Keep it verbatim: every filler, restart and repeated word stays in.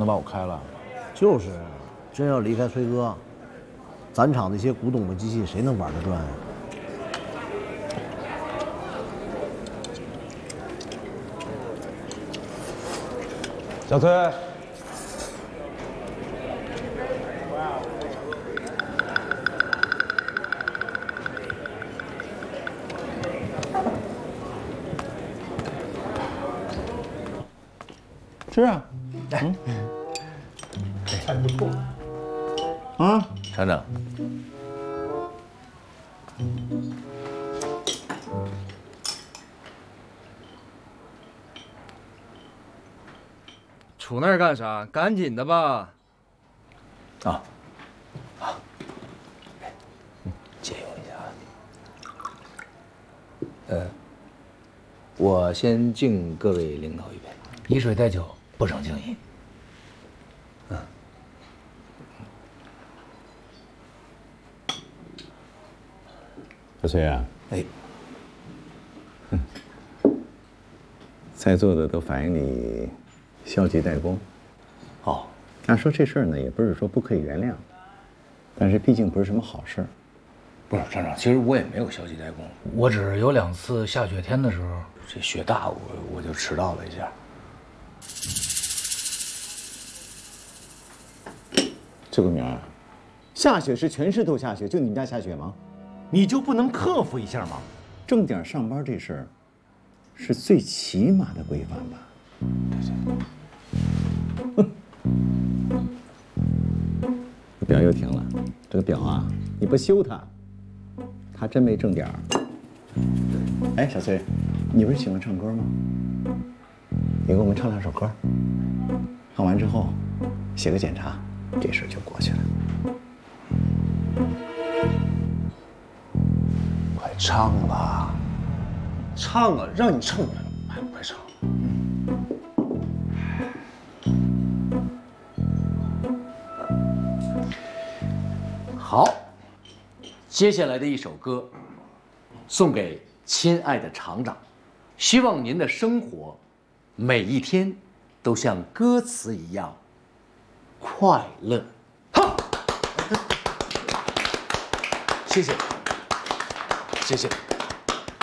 把我开了。 就是，真要离开崔哥，咱厂那些古董的机器谁能玩得转呀？ 小崔。 吃啊，来，菜不错。啊， 厂长， 杵那儿干啥？赶紧的吧！ 啊，好，借用一下啊。呃，我先敬各位领导一杯，以水代酒。 不成敬意。嗯， 小崔啊， 哎， 在座的都反映你消极怠工。 哦， 按说这事儿呢，也不是说不可以原谅，但是毕竟不是什么好事儿。 不是厂长，其实我也没有消极怠工，我只是有两次下雪天的时候，这雪大，我我就迟到了一下。 这个名儿，下雪是全市都下雪，就你们家下雪吗？你就不能克服一下吗？正点上班这事儿，是最起码的规范吧？对对。这表又停了，这个表啊，你不修它，它真没正点儿。哎，小崔，你不是喜欢唱歌吗？你给我们唱两首歌，唱完之后写个检查。 这事就过去了。 快唱吧， 唱啊，让你唱，哎，快唱。 好，接下来的一首歌，送给亲爱的厂长，希望您的生活每一天都像歌词一样。 快乐，好，谢谢，谢谢。